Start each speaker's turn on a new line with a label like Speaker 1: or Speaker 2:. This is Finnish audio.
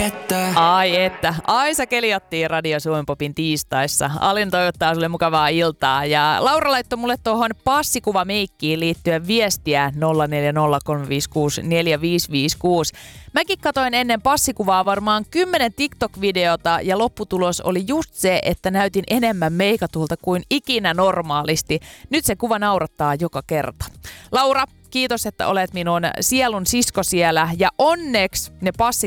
Speaker 1: Aisa Keliattiin Radio Suomen Popin tiistaissa. Alin toivottaa sulle mukavaa iltaa. Ja Laura laittoi mulle tuohon passikuvameikkiin liittyen viestiä 0403564556. Mäkin katoin ennen passikuvaa varmaan 10 TikTok-videota ja lopputulos oli just se, että näytin enemmän meikatulta kuin ikinä normaalisti. Nyt se kuva naurattaa joka kerta. Laura, kiitos, että olet minun sielun sisko siellä ja onneksi ne passit